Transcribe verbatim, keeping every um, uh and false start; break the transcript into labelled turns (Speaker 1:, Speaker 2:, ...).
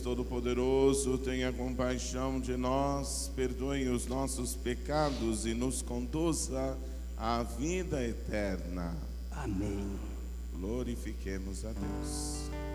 Speaker 1: Todo-Poderoso, tenha compaixão de nós, perdoe os nossos pecados e nos conduza à vida eterna.
Speaker 2: Amém.
Speaker 1: Glorifiquemos a Deus.